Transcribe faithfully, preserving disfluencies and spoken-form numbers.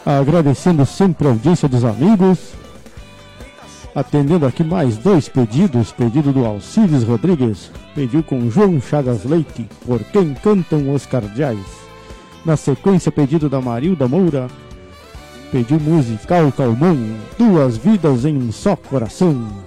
Agradecendo sempre a audiência dos amigos. Atendendo aqui mais dois pedidos. Pedido do Alcides Rodrigues. Pediu com João Chagas Leite, Por Quem Cantam os Cardeais. Na sequência, pedido da Marilda Moura. Pediu musical Calmon, Duas Vidas em um Só Coração.